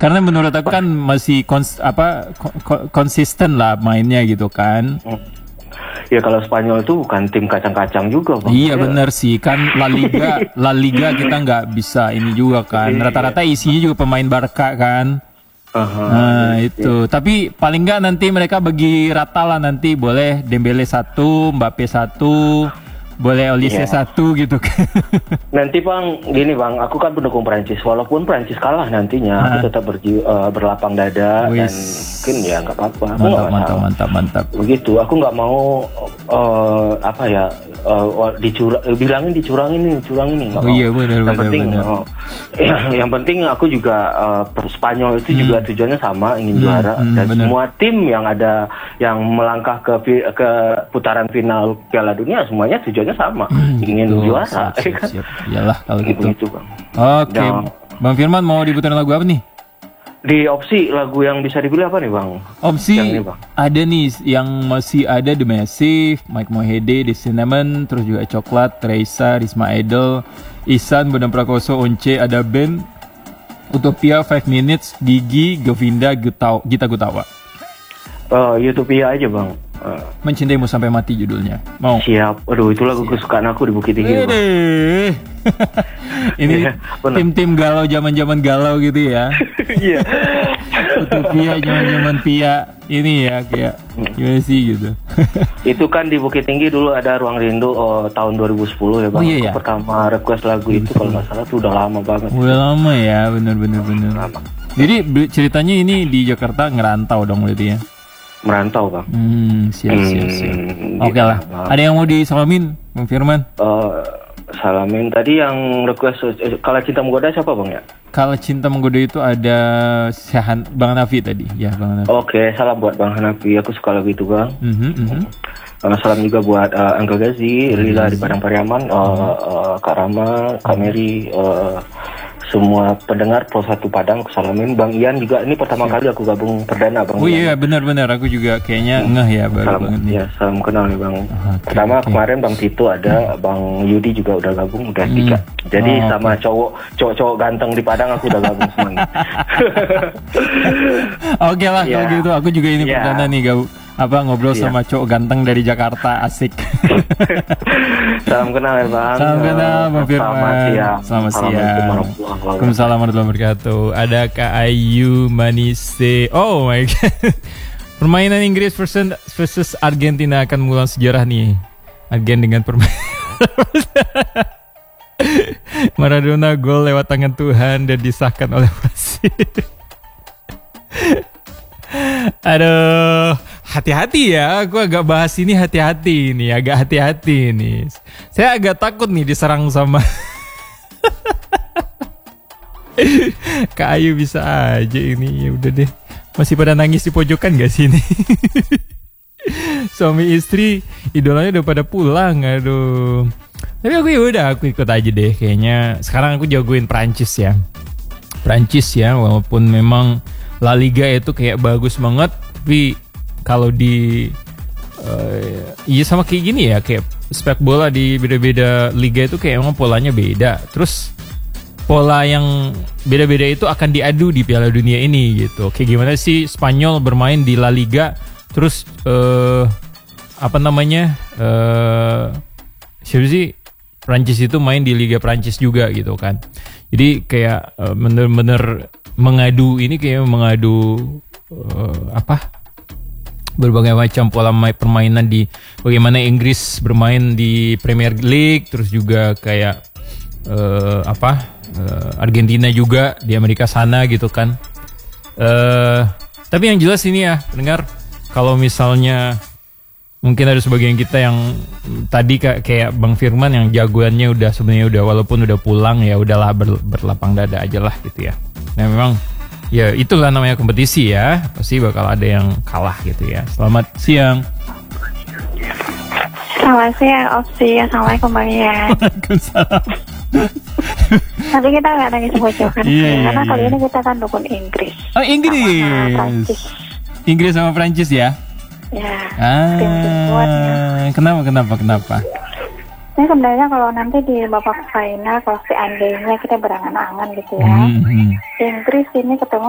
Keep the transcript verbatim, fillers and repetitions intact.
Karena menurut aku kan masih kons, apa ko- konsisten lah mainnya gitu kan. Ya kalau Spanyol itu bukan tim kacang-kacang juga, Bang. Iya Ya. benar sih kan La Liga, La Liga kita nggak bisa ini juga kan. Rata-rata isinya juga pemain Barca kan. Aha, Nah iya, itu. Tapi paling nggak nanti mereka bagi rata lah nanti boleh Dembele satu, Mbappe satu, boleh Olise Iya. satu gitu kan. Nanti Bang, gini Bang, aku kan pendukung Prancis. Walaupun Prancis kalah nantinya, Ah. aku tetap berji- eh, berlapang dada Wis. dan mungkin ya nggak apa-apa. Aku Mantap nggak mantap masalah. mantap mantap. Begitu, aku nggak mau eh, apa ya eh, dicurang, bilangin dicurangin nih, curangin nih. nggak Oh mau. iya, benar, Yang benar, penting, benar. oh, yang, yang penting aku juga eh, per- Spanyol itu Hmm. juga tujuannya sama, ingin Hmm, juara hmm, dan benar. semua tim yang ada yang melangkah ke fi- ke putaran final Piala Dunia semuanya tujuannya sama, ingin Tuh, juara. siap, eh, siap, kan? siap. Iyalah kalau gitu. Begitu Bang. Oke, Dan- Bang Firman mau diputar lagu apa nih? Di opsi lagu yang bisa dipilih apa nih Bang? Opsi Yang ini, Bang. ada nih yang masih ada The Massive, Mike Mohede, The Cinnamon, terus juga Coklat, Teresa, Risma Idol, Ihsan, Bondan Prakoso, Once, ada band Utopia, Five Minutes, Gigi, Govinda, Gita, Gita Gutawa. Oh, Utopia aja Bang. Eh, Mencintaimu Sampai Mati judulnya. Mau? siap. Aduh, itu lagu kesukaan aku di Bukit Tinggi Bang. Wede. Ini Iya, bener. tim-tim galau zaman-zaman galau gitu ya. Iya. Utopia zaman-zaman Pia ini ya kayak gimana sih gitu. Itu kan di Bukit Tinggi dulu ada Ruang Rindu oh, tahun dua ribu sepuluh ya Bang. Oh, iya, Aku ya? pertama request lagu itu kalau nggak salah tuh udah lama banget. Udah lama ya, bener-bener bener. Lama. Jadi be- ceritanya ini di Jakarta ngerantau dong berarti ya. Merantau Bang. Hmm, siap siap siap. Hmm, Oke gitu, lah. Bang. Ada yang mau disalamin, Bang Firman? Eh, salamin tadi yang request eh, Kala Cinta Menggoda siapa Bang ya? Kalau Cinta Menggoda itu ada Syahan Bang Nafi tadi, ya Bang Nafi. Oke, salam buat Bang Hanafi. Aku suka lagu itu Bang. Mhm, mhm. Uh, salam juga buat uh, Angga Gazi, Lila di Padang Pariaman, uh, uh, Kak Rama, Kak Mary, uh, semua pendengar Pro satu Padang aku salamin. Bang Ian juga ini pertama kali aku gabung perdana Bang Oh Ian. iya benar-benar aku juga kayaknya ngeh ya baru Salam, banget nih. ya, salam kenal nih Bang. Oke, Pertama oke. kemarin Bang Tito ada, Bang Yudi juga udah gabung, udah tiga. Jadi Oh, sama cowok cowok-cowok ganteng di Padang aku udah gabung semuanya. Oke lah kalau Ya. gitu aku juga ini Ya. perdana nih gak apa ngobrol Iya. sama cowok ganteng dari Jakarta asik. Salam kenal ya Bang. Salam kenal Bang Firman. Selamat siang. Selamat Assalamualaikum siang. warahmatullahi wabarakatuh. Waalaikumsalam warahmatullahi wabarakatuh. Ada Kak Ayu Manise. Oh my god. Permainan Inggris versus, versus Argentina akan mengulang sejarah nih. Argen dengan permainan Maradona gol lewat tangan Tuhan dan disahkan oleh wasit. Aduh, hati-hati ya. Aku agak bahas ini hati-hati nih, agak hati-hati nih. Saya agak takut nih diserang sama Kak Ayu bisa aja ini. Ya udah deh. Masih pada nangis di pojokan gak sih ini? Suami istri idolanya udah pada pulang. Aduh. Tapi aku ya udah aku ikut aja deh kayaknya. Sekarang aku jagoin Prancis ya. Prancis ya, walaupun memang La Liga itu kayak bagus banget, tapi kalau di uh, iya sama kayak gini ya, kayak spek bola di beda-beda liga itu kayak emang polanya beda. Terus pola yang beda-beda itu akan diadu di Piala Dunia ini gitu. Kayak gimana sih Spanyol bermain di La Liga, terus uh, apa namanya uh, siapa sih Prancis itu main di Liga Prancis juga gitu kan. Jadi kayak uh, bener-bener mengadu ini kayak mengadu uh, apa berbagai macam pola permainan di bagaimana Inggris bermain di Premier League, terus juga kayak uh, apa uh, Argentina juga di Amerika sana gitu kan. Uh, tapi yang jelas ini ya pendengar, kalau misalnya mungkin ada sebagian kita yang tadi kayak Bang Firman yang jagoannya udah sebenarnya udah walaupun udah pulang ya udahlah ber, berlapang dada aja lah gitu ya. Nah memang ya itulah namanya kompetisi ya, pasti bakal ada yang kalah gitu ya. Selamat siang. Selamat siang Opsi, assalamualaikum Bang Ian. Waalaikumsalam. Nanti kita nggak nangis pojokan Iya, sih, iya, karena iya. kali ini kita kan dukung Inggris. Oh Inggris. Sama Prancis. Inggris sama Prancis ya. Ya, tim terkuatnya. Ah, kenapa kenapa kenapa? Ini sebenarnya kalau nanti di babak final, kalau seandainya kita berangan-angan gitu ya, Hmm, hmm. Inggris ini ketemu